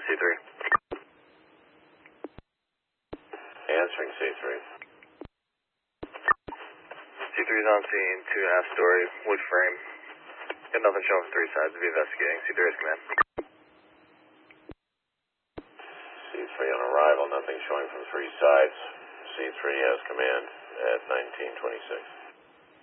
C3. Answering C3. C3's on scene, 2.5 story, wood frame. Got nothing showing from 3 sides to be investigating. C3 has command. C3 on arrival, nothing showing from 3 sides. C3 has command at 1926.